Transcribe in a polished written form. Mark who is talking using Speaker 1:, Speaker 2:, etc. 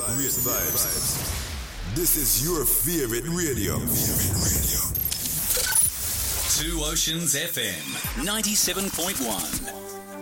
Speaker 1: vibes. This is your favorite radio.
Speaker 2: Two Oceans FM 97.1.